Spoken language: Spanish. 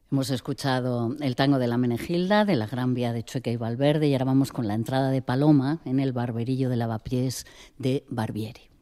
Hemos escuchado el tango de la Menegilda, de la Gran Vía de Chueca y Valverde, y ahora vamos con la entrada de Paloma en el Barberillo de Lavapiés de Barbieri.